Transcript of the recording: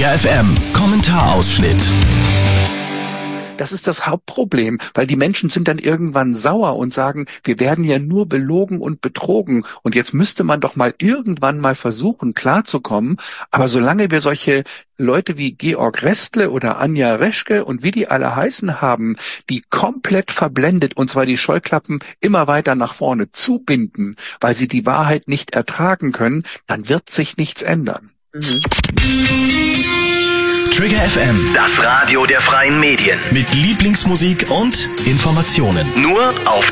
Trigger FM Kommentarausschnitt. Das ist das Hauptproblem, weil die Menschen sind dann irgendwann sauer und sagen, wir werden ja nur belogen und betrogen und jetzt müsste man doch mal irgendwann mal versuchen, klarzukommen. Aber solange wir solche Leute wie Georg Restle oder Anja Reschke und wie die alle heißen haben, die komplett verblendet und zwar die Scheuklappen immer weiter nach vorne zubinden, weil sie die Wahrheit nicht ertragen können, dann wird sich nichts ändern. Trigger FM, Das Radio der freien Medien. mit Lieblingsmusik und Informationen. Nur auf